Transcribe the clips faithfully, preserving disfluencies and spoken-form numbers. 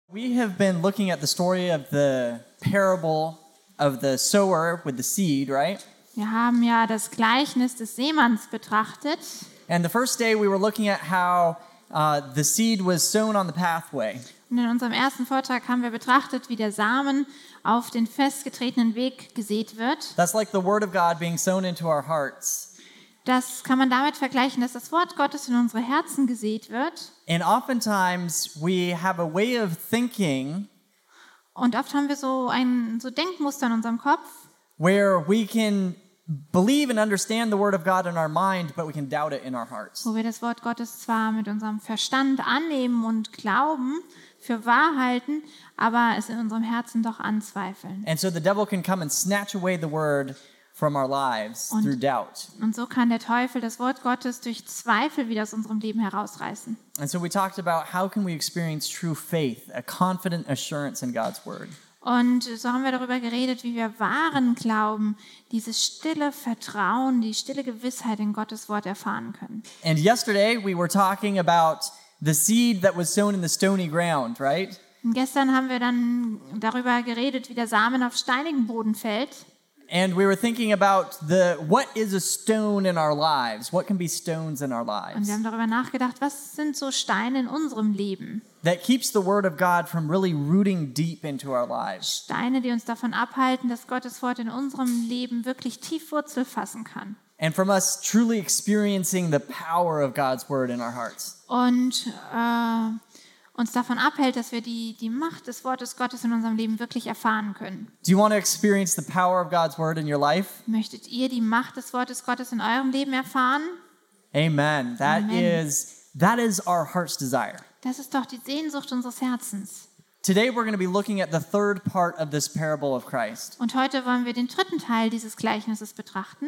We have been looking at the story of the parable of the sower with the seed, right? Wir haben ja das Gleichnis des Seemanns betrachtet. And the first day we were looking at how uh, the seed was sown on the pathway. Und in unserem ersten Vortrag haben wir betrachtet, wie der Samen auf den festgetretenen Weg gesät wird. That's like the word of God being sown into our hearts. Das kann man damit vergleichen, dass das Wort Gottes in unsere Herzen gesät wird. And oftentimes we have a way of thinking Und oft haben wir so ein so Denkmuster in unserem Kopf, where we can believe and understand the word of God in our mind, but we can doubt it in our hearts. wo wir das Wort Gottes zwar mit unserem Verstand annehmen und glauben, für wahr halten, aber es in unserem Herzen doch anzweifeln. And so the devil can come and snatch away the word from our lives Und- through doubt. Und so kann der Teufel das Wort Gottes durch Zweifel wieder aus unserem Leben herausreißen. And so we talked about how can we experience true faith, a confident assurance in God's word. Und so haben wir darüber geredet, wie wir wahren Glauben, dieses stille Vertrauen, die stille Gewissheit in Gottes Wort erfahren können. And yesterday we were talking about the seed that was sown in the stony ground, right? Und gestern haben wir dann darüber geredet, wie der Samen auf steinigen Boden fällt. And we were thinking about the what is a stone in our lives? What can be stones in our Und lives wir haben darüber nachgedacht, was sind so Steine in unserem Leben? that keeps the word of God from really rooting deep into our lives? Steine, die uns davon abhalten, dass Gottes Wort in unserem Leben wirklich tief Wurzel fassen kann. And from us truly experiencing the power of God's word in our hearts. Und äh, uns davon abhält, dass wir die, die Macht des Wortes Gottes in unserem Leben wirklich erfahren können. Do you want to experience the power of God's word in your life? Möchtet ihr die Macht des Wortes Gottes in eurem Leben erfahren? Amen. That Amen. is that is our heart's desire. Das ist doch die Sehnsucht unseres Herzens. Today we're going to be looking at the third part of this parable of Christ. Und heute wollen wir den dritten Teil dieses Gleichnisses betrachten.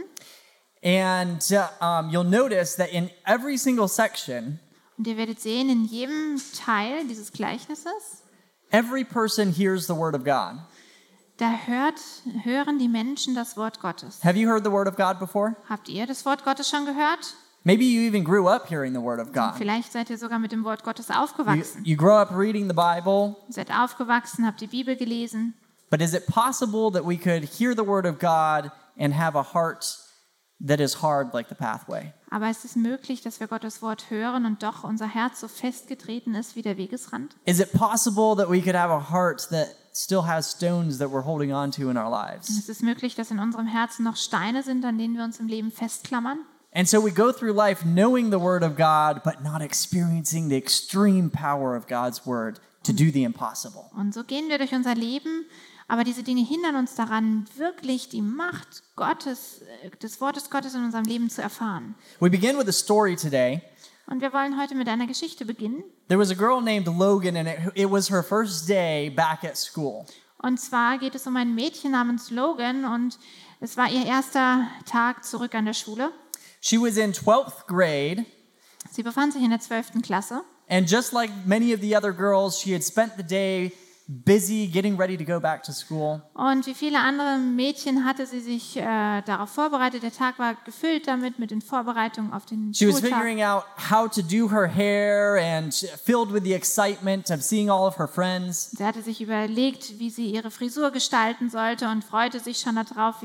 And uh, um, you'll notice that in every single section, Und ihr werdet sehen, in jedem Teil dieses Gleichnisses, every person hears the word of God. da hört, hören die Menschen das Wort Gottes. Have you heard the word of God before? Habt ihr das Wort Gottes schon gehört? Maybe you even grew up hearing the word of God. Vielleicht seid ihr sogar mit dem Wort Gottes You, aufgewachsen. you grow up reading the Bible, Seid aufgewachsen, habt die Bibel gelesen. but is it possible that we could hear the word of God and have a heart that is hard like the pathway? Aber ist es möglich, dass wir Gottes Wort hören und doch unser Herz so festgetreten ist wie der Wegesrand? Is it possible that we could have a heart that still has stones that we're holding on to in our lives? Ist es möglich, dass in unserem Herzen noch Steine sind, an denen wir uns im Leben festklammern? And so we go through life knowing the word of God, but not experiencing the extreme power of God's word to do the impossible. Und so gehen wir durch unser Leben, aber diese Dinge hindern uns daran, wirklich die Macht Gottes, äh, des Wortes Gottes in unserem Leben zu erfahren. We begin with a story today. Und wir wollen heute mit einer Geschichte beginnen. There was a girl named Logan, and it, it was her first day back at school. Und zwar geht es um ein Mädchen namens Logan und es war ihr erster Tag zurück an der Schule. She was in twelfth grade, Sie befand sich in der zwölften Klasse. and just like many of the other girls, she had spent the day busy getting ready to go back to school. Und wie viele andere Mädchen hatte sie sich äh, darauf vorbereitet. Der Tag war gefüllt damit, mit den Vorbereitungen auf den She was Schultag. figuring out how to do her hair and filled with the excitement of seeing all of her friends. Sie hatte sich überlegt, wie sie ihre Frisur gestalten sollte und freute sich schon darauf,